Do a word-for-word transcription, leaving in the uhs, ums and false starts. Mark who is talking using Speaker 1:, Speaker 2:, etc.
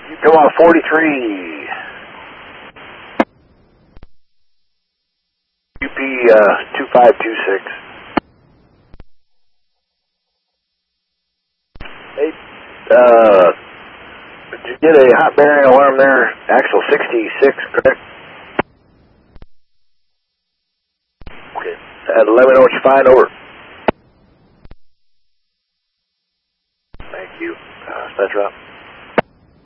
Speaker 1: Come on, forty-three. U P uh, two five two six. Hey, uh, did you get a hot bearing alarm there? Axle sixty-six, correct? Okay. Uh, let me know what you find, over. Thank you. Uh, Spectra.